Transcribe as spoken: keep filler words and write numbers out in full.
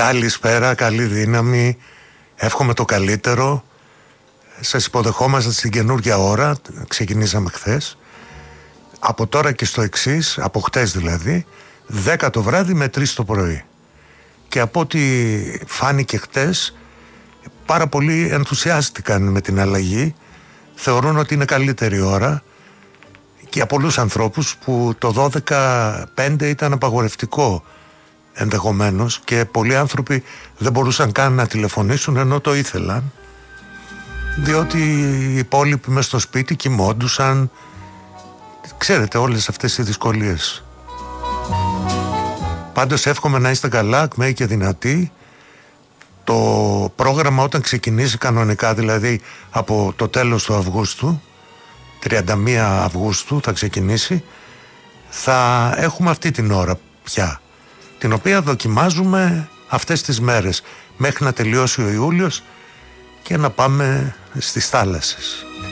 Καλησπέρα, καλή δύναμη. Εύχομαι το καλύτερο. Σας υποδεχόμαστε στην καινούργια ώρα. Ξεκινήσαμε χθες. Από τώρα και στο εξής, από χτες δηλαδή, δέκα το βράδυ με τρεις το πρωί. Και από ό,τι φάνηκε χτες, πάρα πολλοί ενθουσιάστηκαν με την αλλαγή. Θεωρούν ότι είναι καλύτερη ώρα. Και για πολλούς ανθρώπους που το δώδεκα πέντε ήταν απαγορευτικό ενδεχομένως και πολλοί άνθρωποι δεν μπορούσαν καν να τηλεφωνήσουν ενώ το ήθελαν, διότι οι υπόλοιποι μες στο σπίτι κοιμόντουσαν. Ξέρετε όλες αυτές οι δυσκολίες. Πάντως εύχομαι να είστε καλά, ακμαίοι και δυνατοί. Το πρόγραμμα όταν ξεκινήσει κανονικά, δηλαδή από το τέλος του Αυγούστου, τριάντα μία Αυγούστου θα ξεκινήσει, θα έχουμε αυτή την ώρα πια, την οποία δοκιμάζουμε αυτές τις μέρες μέχρι να τελειώσει ο Ιούλιος και να πάμε στις θάλασσες.